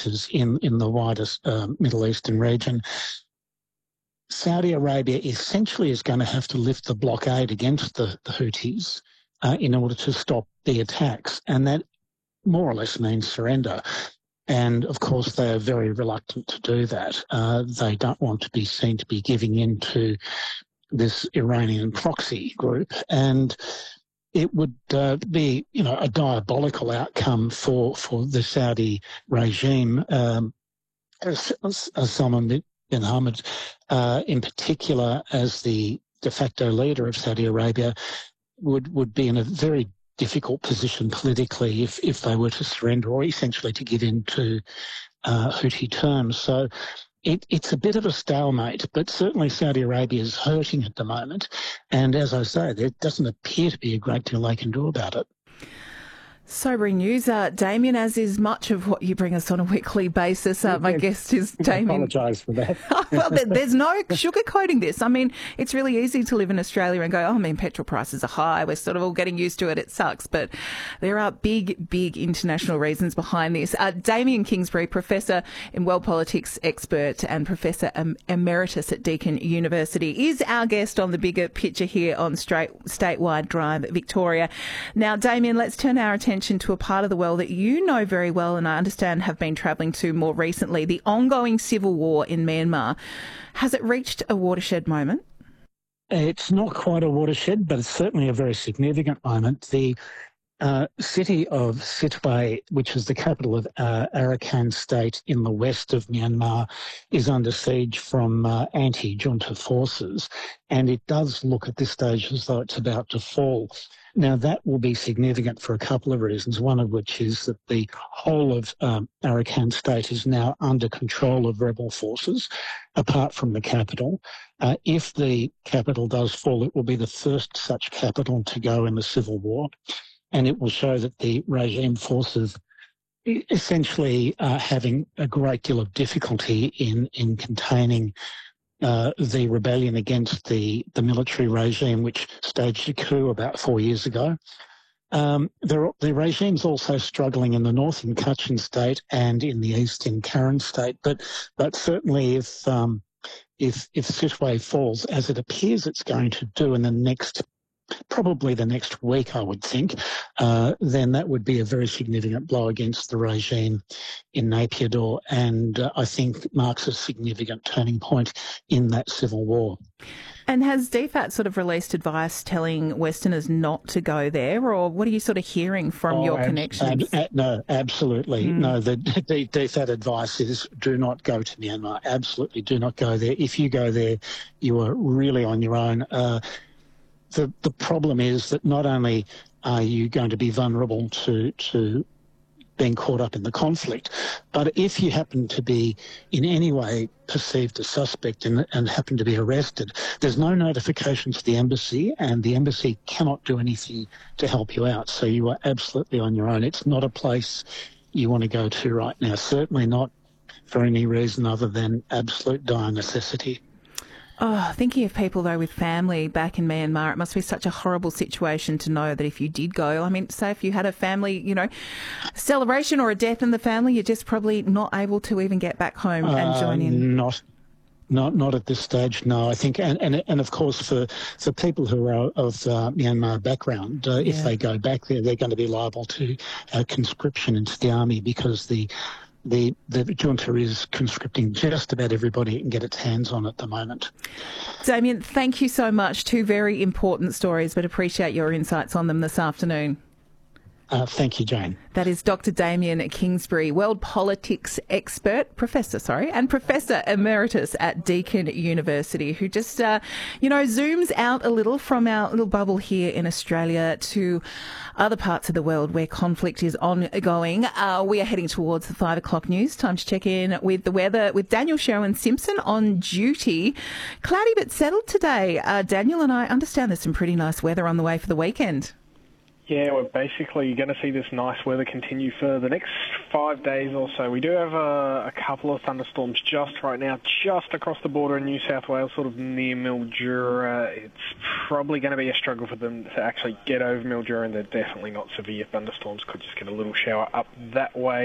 bases in the widest Middle Eastern region. Saudi Arabia essentially is going to have to lift the blockade against the Houthis in order to stop the attacks, and that more or less means surrender. And, of course, they are very reluctant to do that. They don't want to be seen to be giving in to this Iranian proxy group. And it would be, a diabolical outcome for the Saudi regime. Salman bin Hamad, in particular, as the de facto leader of Saudi Arabia, would be in a very difficult position politically if they were to surrender or essentially to give in to Houthi terms. So it's a bit of a stalemate, but certainly Saudi Arabia is hurting at the moment. And as I say, there doesn't appear to be a great deal they can do about it. Sobering news, Damien, as is much of what you bring us on a weekly basis. My guest is Damien. I apologise for that. Well, there's no sugarcoating this. I mean, it's really easy to live in Australia and go, petrol prices are high. We're sort of all getting used to it. It sucks. But there are big, big international reasons behind this. Damien Kingsbury, Professor in World Politics expert and Professor Emeritus at Deakin University, is our guest on the bigger picture here on Statewide Drive Victoria. Now, Damien, let's turn our attention to a part of the world that you know very well and I understand have been travelling to more recently, the ongoing civil war in Myanmar. Has it reached a watershed moment? It's not quite a watershed, but it's certainly a very significant moment. The city of Sittwe, which is the capital of Arakan state in the west of Myanmar, is under siege from anti-junta forces, and it does look at this stage as though it's about to fall. Now, that will be significant for a couple of reasons, one of which is that the whole of Arakan state is now under control of rebel forces, apart from the capital. If the capital does fall, it will be the first such capital to go in the civil war, and it will show that the regime forces essentially are having a great deal of difficulty in containing the rebellion against the military regime, which staged a coup about 4 years ago. The regime's also struggling in the north in Kachin state and in the east in Karen state. But certainly if Sittwe falls, as it appears it's going to do in probably the next week, I would think, then that would be a very significant blow against the regime in Naypyidaw, and I think marks a significant turning point in that civil war. And has DFAT sort of released advice telling Westerners not to go there, or what are you sort of hearing from your connections? No, absolutely. No, the DFAT advice is do not go to Myanmar. Absolutely do not go there. If you go there, you are really on your own. The problem is that not only are you going to be vulnerable to being caught up in the conflict, but if you happen to be in any way perceived as suspect and happen to be arrested, there's no notification to the embassy, and the embassy cannot do anything to help you out. So you are absolutely on your own. It's not a place you want to go to right now, certainly not for any reason other than absolute dire necessity. Oh, thinking of people, though, with family back in Myanmar, it must be such a horrible situation to know that if you did go, say if you had a family, celebration or a death in the family, you're just probably not able to even get back home and join in. Not at this stage, no. I think, and of course, for people who are of Myanmar background, if they go back there, they're going to be liable to conscription into the army because the junta is conscripting just about everybody it can get its hands on at the moment. Damien, thank you so much. Two very important stories, but appreciate your insights on them this afternoon. Thank you, Jane. That is Dr. Damien Kingsbury, World Politics Professor Emeritus at Deakin University, who just, zooms out a little from our little bubble here in Australia to other parts of the world where conflict is ongoing. We are heading towards the 5 o'clock news. Time to check in with the weather with Daniel Sherwin-Simpson on duty. Cloudy but settled today, Daniel, and I understand there's some pretty nice weather on the way for the weekend. Yeah, we're basically going to see this nice weather continue for the next 5 days or so. We do have a couple of thunderstorms just right now, just across the border in New South Wales, sort of near Mildura. It's probably going to be a struggle for them to actually get over Mildura, and they're definitely not severe thunderstorms. Could just get a little shower up that way.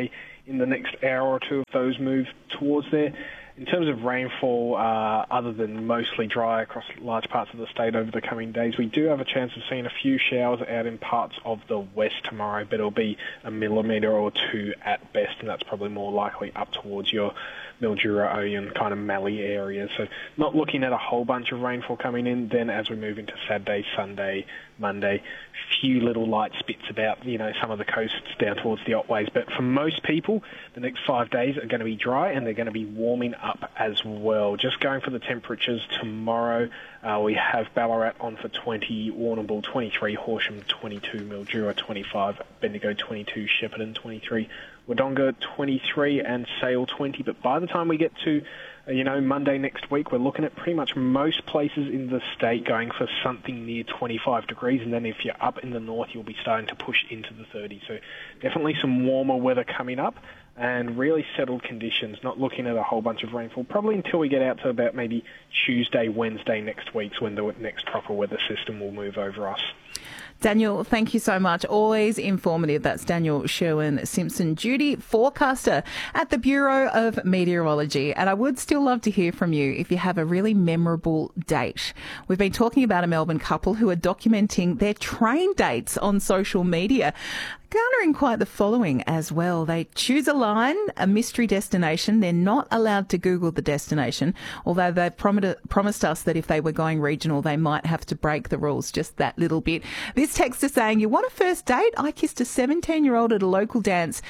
in the next hour or two if those move towards there. In terms of rainfall, other than mostly dry across large parts of the state over the coming days, we do have a chance of seeing a few showers out in parts of the west tomorrow, but it'll be a millimetre or two at best, and that's probably more likely up towards your Mildura, Oyen, kind of Mallee areas. So not looking at a whole bunch of rainfall coming in. Then as we move into Saturday, Sunday, Monday, few little light spits about, some of the coasts down towards the Otways. But for most people, the next 5 days are going to be dry and they're going to be warming up as well. Just going for the temperatures tomorrow, we have Ballarat on for 20, Warrnambool 23, Horsham 22, Mildura 25, Bendigo 22, Shepparton 23, Wodonga 23 and Sale 20. But by the time we get to, Monday next week, we're looking at pretty much most places in the state going for something near 25 degrees. And then if you're up in the north, you'll be starting to push into the 30s. So definitely some warmer weather coming up and really settled conditions, not looking at a whole bunch of rainfall, probably until we get out to about maybe Tuesday, Wednesday next week when the next proper weather system will move over us. Daniel, thank you so much. Always informative. That's Daniel Sherwin-Simpson, duty forecaster at the Bureau of Meteorology. And I would still love to hear from you if you have a really memorable date. We've been talking about a Melbourne couple who are documenting their train dates on social media, garnering quite the following as well. They choose a line, a mystery destination. They're not allowed to Google the destination, although they've promised us that if they were going regional, they might have to break the rules just that little bit. This text is saying, you want a first date? I kissed a 17-year-old at a local dance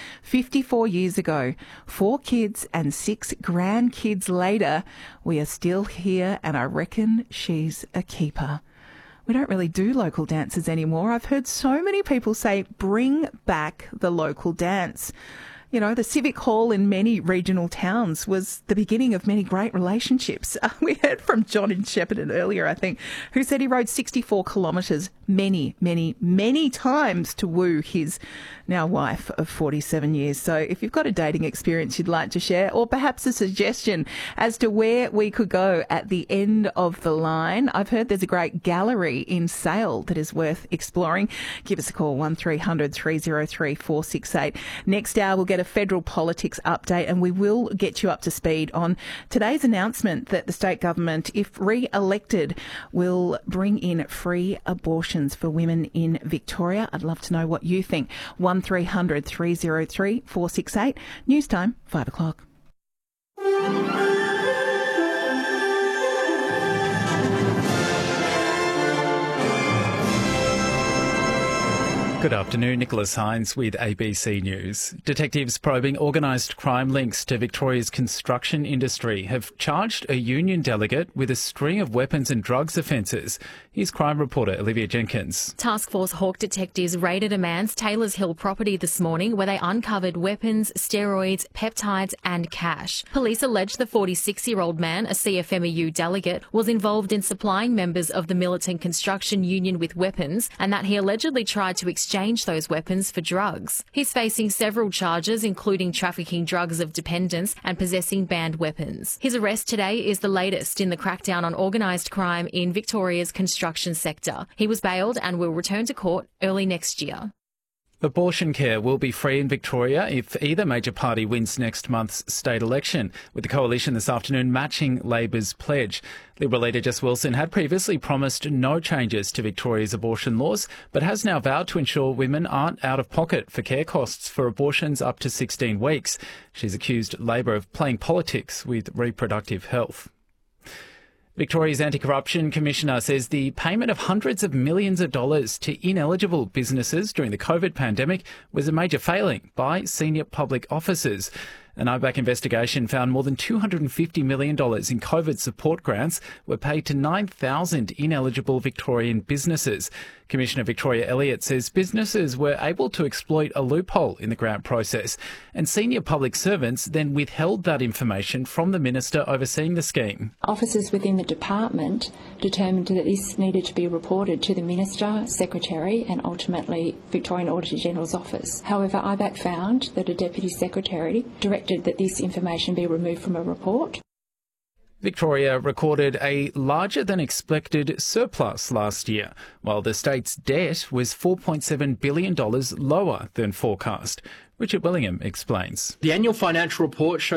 54 years ago. 4 kids and 6 grandkids later, we are still here and I reckon she's a keeper. We don't really do local dances anymore. I've heard so many people say, bring back the local dance. The Civic Hall in many regional towns was the beginning of many great relationships. We heard from John in Shepparton earlier, I think, who said he rode 64 kilometres many, many, many times to woo his now wife of 47 years. So if you've got a dating experience you'd like to share, or perhaps a suggestion as to where we could go at the end of the line, I've heard there's a great gallery in Sale that is worth exploring. Give us a call, 1300 303 468. Next hour, we'll get a federal politics update and we will get you up to speed on today's announcement that the state government, if re-elected, will bring in free abortions for women in Victoria. I'd love to know what you think. 1300 303 468. News time, 5 o'clock. Good afternoon, Nicholas Hines with ABC News. Detectives probing organised crime links to Victoria's construction industry have charged a union delegate with a string of weapons and drugs offences. Here's crime reporter Olivia Jenkins. Task Force Hawk detectives raided a man's Taylors Hill property this morning where they uncovered weapons, steroids, peptides and cash. Police allege the 46-year-old man, a CFMEU delegate, was involved in supplying members of the militant construction union with weapons and that he allegedly tried to exchange those weapons for drugs. He's facing several charges, including trafficking drugs of dependence and possessing banned weapons. His arrest today is the latest in the crackdown on organised crime in Victoria's construction sector. He was bailed and will return to court early next year. Abortion care will be free in Victoria if either major party wins next month's state election, with the coalition this afternoon matching Labor's pledge. Liberal leader Jess Wilson had previously promised no changes to Victoria's abortion laws, but has now vowed to ensure women aren't out of pocket for care costs for abortions up to 16 weeks. She's accused Labor of playing politics with reproductive health. Victoria's Anti-Corruption Commissioner says the payment of hundreds of millions of dollars to ineligible businesses during the COVID pandemic was a major failing by senior public officers. An IBAC investigation found more than $250 million in COVID support grants were paid to 9,000 ineligible Victorian businesses. Commissioner Victoria Elliott says businesses were able to exploit a loophole in the grant process, and senior public servants then withheld that information from the minister overseeing the scheme. Officers within the department determined that this needed to be reported to the Minister, Secretary and ultimately Victorian Auditor General's office. However, IBAC found that a Deputy Secretary directed that this information be removed from a report. Victoria recorded a larger than expected surplus last year, while the state's debt was $4.7 billion lower than forecast. Richard Willingham explains. The annual financial report shows